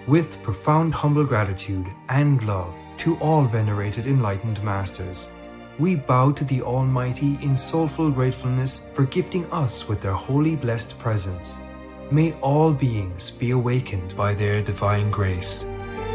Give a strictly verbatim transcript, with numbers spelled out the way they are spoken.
With profound humble gratitude and love to all venerated enlightened masters, we bow to the Almighty in soulful gratefulness for gifting us with their holy blessed presence. May all beings be awakened by their divine grace.